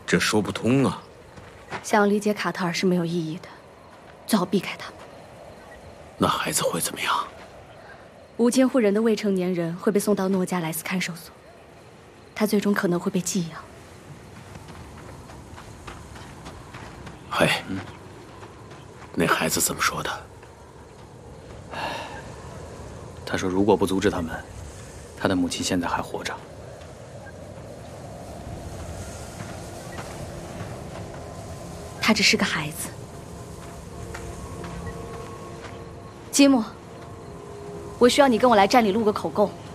这说不通啊！ 想要理解卡特尔是没有意义的，最好避开他们。 那孩子会怎么样？ 无监护人的未成年人会被送到诺加莱斯看守所，他最终可能会被寄养。 嘿，那孩子怎么说的？ 他说，如果不阻止他们，他的母亲现在还活着。 他只是个孩子。吉姆，我需要你跟我来站里录个口供。